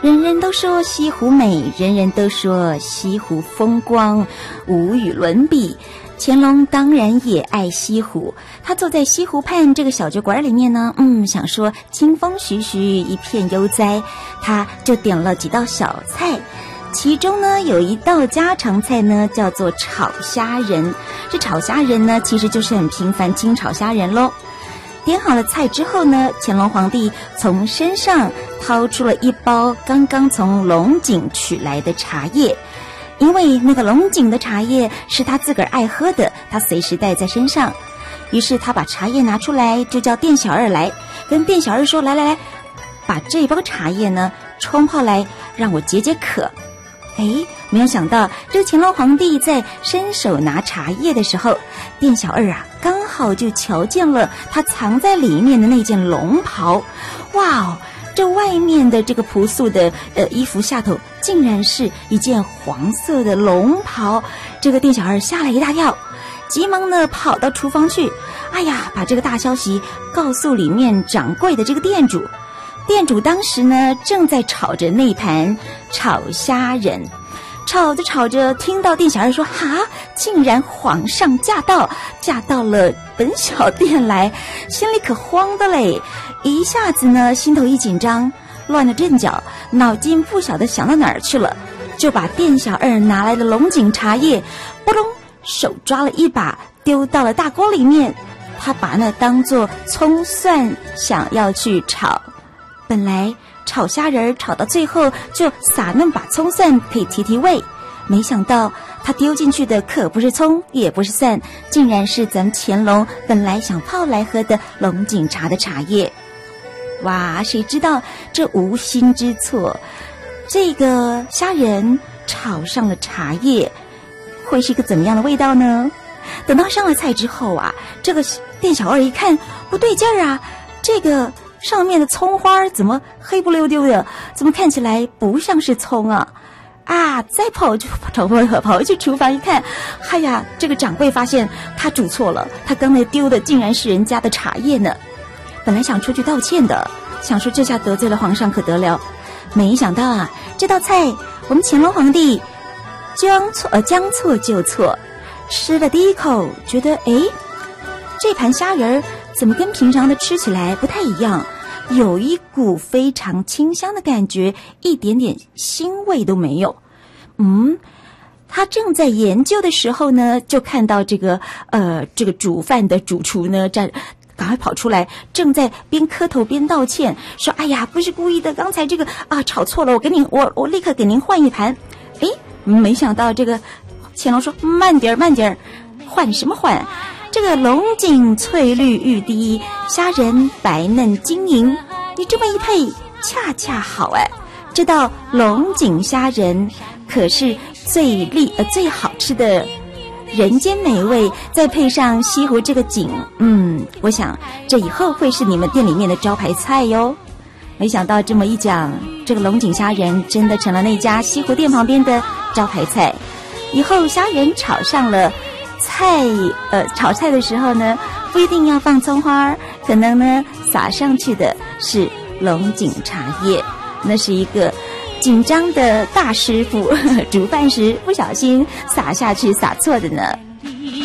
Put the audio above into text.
人人都说西湖美，人人都说西湖风光，无与伦比。乾隆当然也爱西湖，他坐在西湖畔这个小酒馆里面呢，想说清风徐徐，一片悠哉，他就点了几道小菜。其中呢有一道家常菜呢叫做炒虾仁，这炒虾仁呢其实就是很平凡清炒虾仁咯。点好了菜之后呢，乾隆皇帝从身上掏出了一包刚刚从龙井取来的茶叶，因为那个龙井的茶叶是他自个儿爱喝的，他随时带在身上。于是他把茶叶拿出来，就叫店小二来，跟店小二说，来，把这包茶叶呢冲泡来，让我解解渴。没有想到这乾隆皇帝在伸手拿茶叶的时候，店小二刚好就瞧见了他藏在里面的那件龙袍。哇，这外面的这个朴素的衣服下头竟然是一件黄色的龙袍。这个店小二吓了一大跳，急忙呢跑到厨房去，把这个大消息告诉里面掌柜的这个店主。店主当时呢正在炒着那盘炒虾仁，炒着炒着听到店小二说，竟然皇上驾到了本小店来，心里可慌的嘞，一下子呢心头一紧张，乱了阵脚，脑筋不晓得想到哪儿去了，就把店小二拿来的龙井茶叶扑通手抓了一把丢到了大锅里面，他把那当作葱蒜想要去炒。本来炒虾仁炒到最后就撒那么把葱蒜可以提味，没想到他丢进去的可不是葱也不是蒜，竟然是咱们乾隆本来想泡来喝的龙井茶的茶叶。哇，谁知道这无心之错，这个虾仁炒上了茶叶，会是一个怎么样的味道呢？等到上了菜之后这个店小二一看不对劲儿这个上面的葱花怎么黑不溜丢的，怎么看起来不像是葱再跑回去厨房一看，这个掌柜发现他煮错了，他刚才丢的竟然是人家的茶叶呢。本来想出去道歉的，想说这下得罪了皇上可得了，没想到这道菜我们乾隆皇帝将错就错，吃了第一口觉得这盘虾仁怎么跟平常的吃起来不太一样，有一股非常清香的感觉，一点点腥味都没有。他正在研究的时候呢，就看到这个煮饭的主厨呢赶快跑出来，正在边磕头边道歉，说不是故意的，刚才这个炒错了，我立刻给您换一盘。没想到这个乾隆说慢点儿，换什么换？这个龙井翠绿欲滴，虾仁白嫩晶莹，你这么一配恰恰好这道龙井虾仁可是最好吃的人间美味，再配上西湖这个景，我想这以后会是你们店里面的招牌菜哟。没想到这么一讲，这个龙井虾仁真的成了那家西湖店旁边的招牌菜。以后虾仁炒上了炒菜的时候呢，不一定要放葱花，可能呢撒上去的是龙井茶叶。那是一个紧张的大师傅煮饭时不小心撒下去撒错的呢。